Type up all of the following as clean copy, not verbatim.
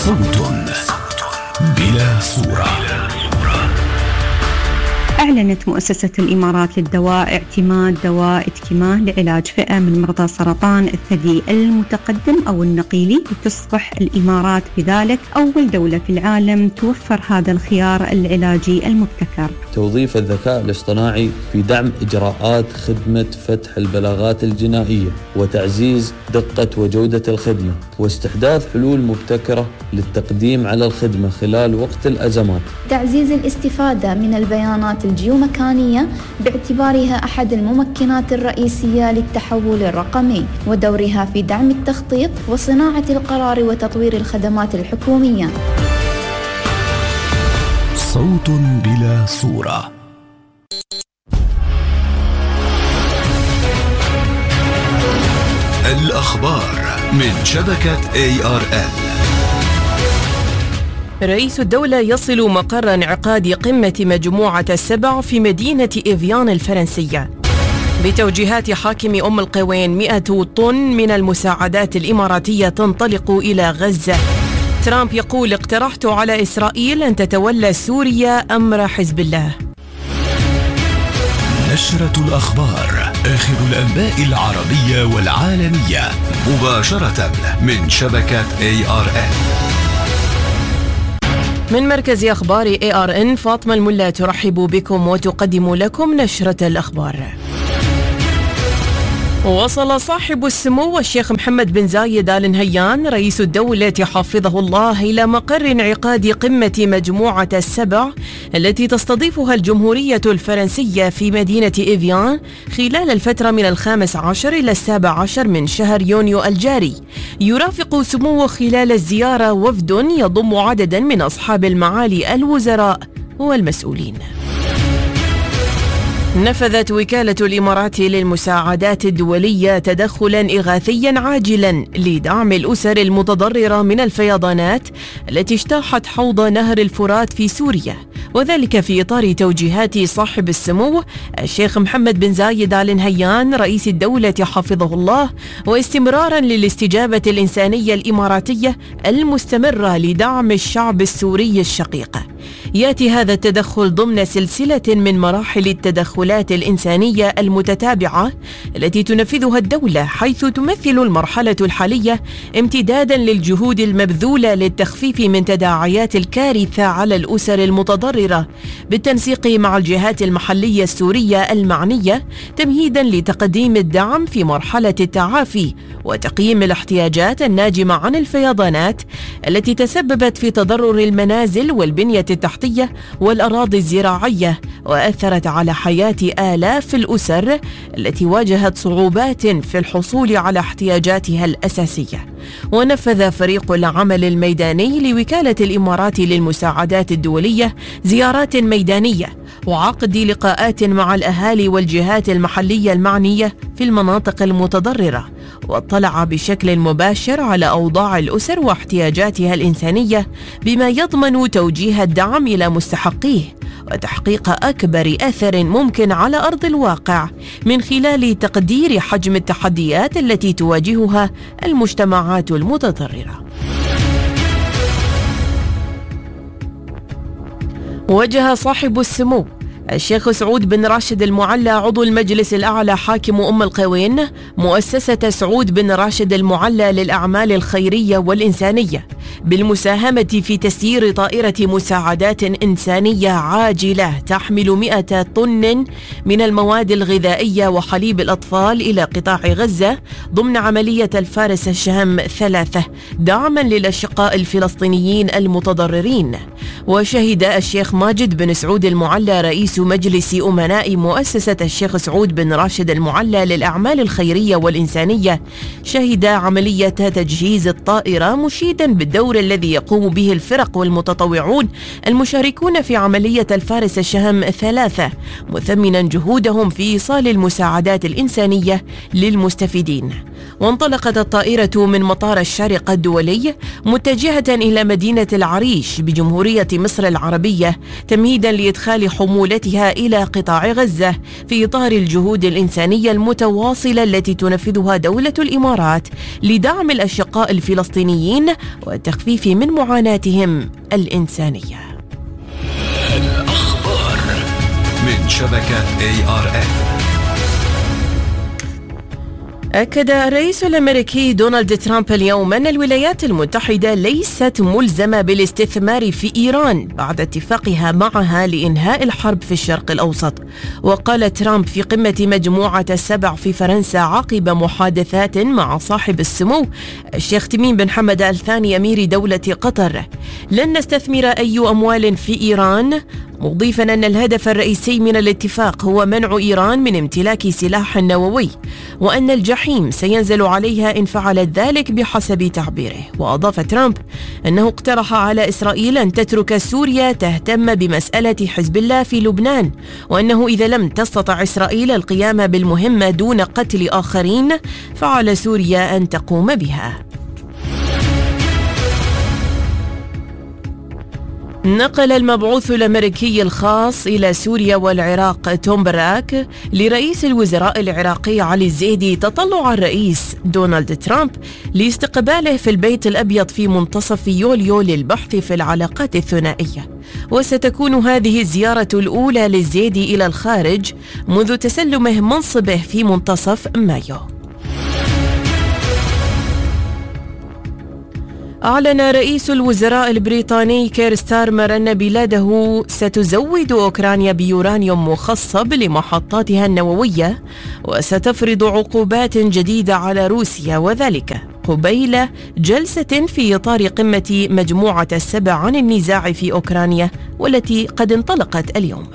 صوت بلا صورة. أعلنت مؤسسة الإمارات للدواء اعتماد دواء إتكيما لعلاج فئة من مرضى سرطان الثدي المتقدم أو النقيلي، لتصبح الإمارات بذلك أول دولة في العالم توفر هذا الخيار العلاجي المبتكر. توظيف الذكاء الاصطناعي في دعم إجراءات خدمة فتح البلاغات الجنائية وتعزيز دقة وجودة الخدمة، واستحداث حلول مبتكرة للتقديم على الخدمة خلال وقت الأزمات. تعزيز الاستفادة من البيانات الجيومكانية باعتبارها أحد الممكنات الرئيسية للتحول الرقمي، ودورها في دعم التخطيط وصناعة القرار وتطوير الخدمات الحكومية. صوت بلا صورة. الأخبار من شبكة ARN. رئيس الدولة يصل مقر انعقاد قمة مجموعة السبع في مدينة إيفيان الفرنسية. بتوجيهات حاكم أم القوين 100 طن من المساعدات الإماراتية تنطلق إلى غزة. ترامب يقول: اقترحت على إسرائيل أن تتولى سوريا أمر حزب الله. نشرة الأخبار، آخر الأنباء العربية والعالمية، مباشرة من شبكة ARN. من مركز أخبار ARN فاطمة الملا ترحب بكم وتقدم لكم نشرة الأخبار. وصل صاحب السمو الشيخ محمد بن زايد آل نهيان رئيس الدولة حفظه الله إلى مقر انعقاد قمة مجموعة السبع التي تستضيفها الجمهورية الفرنسية في مدينة إيفيان خلال الفترة من 15 إلى 17 من شهر يونيو الجاري. يرافق سموه خلال الزيارة وفد يضم عددا من أصحاب المعالي الوزراء والمسؤولين. نفذت وكالة الإمارات للمساعدات الدولية تدخلاً إغاثياً عاجلاً لدعم الأسر المتضررة من الفيضانات التي اجتاحت حوض نهر الفرات في سوريا، وذلك في إطار توجيهات صاحب السمو الشيخ محمد بن زايد آل نهيان رئيس الدولة حفظه الله، واستمراراً للاستجابة الإنسانية الإماراتية المستمرة لدعم الشعب السوري الشقيق. يأتي هذا التدخل ضمن سلسلة من مراحل التدخلات الإنسانية المتتابعة التي تنفذها الدولة، حيث تمثل المرحلة الحالية امتدادا للجهود المبذولة للتخفيف من تداعيات الكارثة على الأسر المتضررة بالتنسيق مع الجهات المحلية السورية المعنية، تمهيدا لتقديم الدعم في مرحلة التعافي وتقييم الاحتياجات الناجمة عن الفيضانات التي تسببت في تضرر المنازل والبنية التحتية والأراضي الزراعية، وأثرت على حياة آلاف الأسر التي واجهت صعوبات في الحصول على احتياجاتها الأساسية. ونفذ فريق العمل الميداني لوكالة الإمارات للمساعدات الدولية زيارات ميدانية وعقد لقاءات مع الأهالي والجهات المحلية المعنية في المناطق المتضررة، واطلع بشكل مباشر على أوضاع الأسر واحتياجاتها الإنسانية بما يضمن توجيه الدعم إلى مستحقيه وتحقيق أكبر أثر ممكن على أرض الواقع من خلال تقدير حجم التحديات التي تواجهها المجتمعات المتضررة. وجه صاحب السمو الشيخ سعود بن راشد المعلى عضو المجلس الأعلى حاكم أم القوين مؤسسة سعود بن راشد المعلى للأعمال الخيرية والإنسانية بالمساهمة في تسيير طائرة مساعدات إنسانية عاجلة تحمل 100 طن من المواد الغذائية وحليب الأطفال إلى قطاع غزة ضمن عملية الفارس الشهم 3 دعما للأشقاء الفلسطينيين المتضررين. وشهد الشيخ ماجد بن سعود المعلى رئيس مجلس أمناء مؤسسة الشيخ سعود بن راشد المعلى للأعمال الخيرية والإنسانية شهد عملية تجهيز الطائرة، مشيدا بالدور الذي يقوم به الفرق والمتطوعون المشاركون في عملية الفارس الشهم 3، مثمنا جهودهم في إيصال المساعدات الإنسانية للمستفيدين. وانطلقت الطائرة من مطار الشارقة الدولي متجهة إلى مدينة العريش بجمهورية مصر العربية، تمهيدا لإدخال حمولتها قواتها إلى قطاع غزة في إطار الجهود الإنسانية المتواصلة التي تنفذها دولة الإمارات لدعم الأشقاء الفلسطينيين والتخفيف من معاناتهم الإنسانية. الأخبار من شبكة ARN. أكد الرئيس الأمريكي دونالد ترامب اليوم أن الولايات المتحدة ليست ملزمة بالاستثمار في إيران بعد اتفاقها معها لإنهاء الحرب في الشرق الأوسط. وقال ترامب في قمة مجموعة السبع في فرنسا عقب محادثات مع صاحب السمو الشيخ تميم بن حمد آل ثاني أمير دولة قطر: لن نستثمر أي أموال في إيران، مضيفا أن الهدف الرئيسي من الاتفاق هو منع إيران من امتلاك سلاح نووي، وأن الجحيم سينزل عليها إن فعلت ذلك بحسب تعبيره. وأضاف ترامب أنه اقترح على إسرائيل أن تترك سوريا تهتم بمسألة حزب الله في لبنان، وأنه إذا لم تستطع إسرائيل القيام بالمهمة دون قتل آخرين فعلى سوريا أن تقوم بها. نقل المبعوث الأمريكي الخاص إلى سوريا والعراق توم براك لرئيس الوزراء العراقي علي الزيدي تطلع الرئيس دونالد ترامب لاستقباله في البيت الأبيض في منتصف يوليو للبحث في العلاقات الثنائية. وستكون هذه الزيارة الأولى للزيدي إلى الخارج منذ تسلمه منصبه في منتصف مايو. أعلن رئيس الوزراء البريطاني كير ستارمر أن بلاده ستزود أوكرانيا بيورانيوم مخصب لمحطاتها النووية، وستفرض عقوبات جديدة على روسيا، وذلك قبيل جلسة في إطار قمة مجموعة السبع عن النزاع في أوكرانيا والتي قد انطلقت اليوم.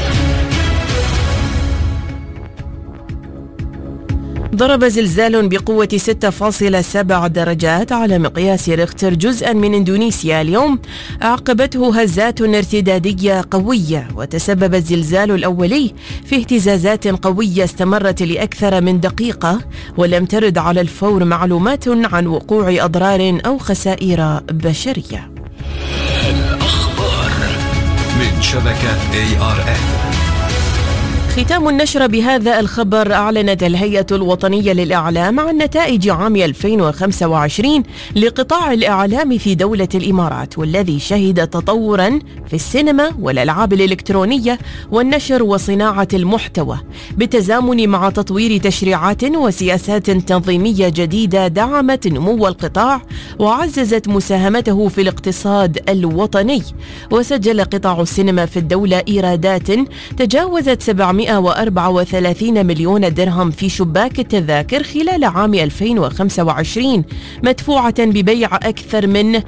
ضرب زلزال بقوة 6.7 درجات على مقياس ريختر جزءا من إندونيسيا اليوم، أعقبته هزات ارتدادية قوية، وتسبب الزلزال الأولي في اهتزازات قوية استمرت لأكثر من دقيقة، ولم ترد على الفور معلومات عن وقوع أضرار أو خسائر بشرية. الأخبار من شبكة ARN. ختام النشر بهذا الخبر. أعلنت الهيئة الوطنية للإعلام عن نتائج عام 2025 لقطاع الإعلام في دولة الإمارات، والذي شهد تطوراً في السينما والألعاب الإلكترونية والنشر وصناعة المحتوى، بالتزامن مع تطوير تشريعات وسياسات تنظيمية جديدة دعمت نمو القطاع وعززت مساهمته في الاقتصاد الوطني. وسجل قطاع السينما في الدولة إيرادات تجاوزت 734 مليون درهم في شباك التذاكر خلال عام 2025، مدفوعة ببيع أكثر من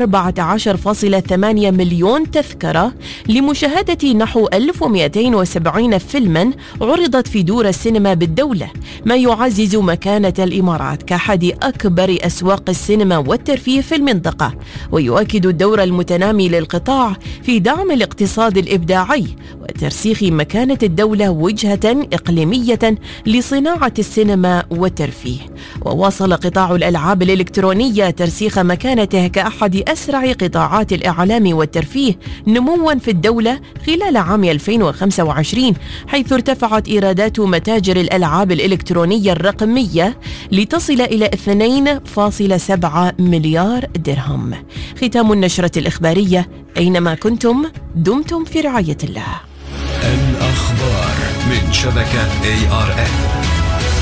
14.8 مليون تذكرة لمشاهدة نحو 1270 فيلما عرضت في دور السينما بالدولة، ما يعزز مكانة الإمارات كأحد أكبر أسواق السينما والترفيه في المنطقة، ويؤكد الدور المتنامي للقطاع في دعم الاقتصاد الإبداعي وترسيخ مكانة الدولة وجهة إقليمية لصناعة السينما والترفيه. وواصل قطاع الألعاب الإلكترونية ترسيخ مكانته كأحد أسرع قطاعات الإعلام والترفيه نمواً في الدولة خلال عام 2025، حيث ارتفعت إيرادات متاجر الألعاب الإلكترونية الرقمية لتصل إلى 2.7 مليار درهم. ختام النشرة الإخبارية. أينما كنتم دمتم في رعاية الله. الأخبار من شبكة ARN.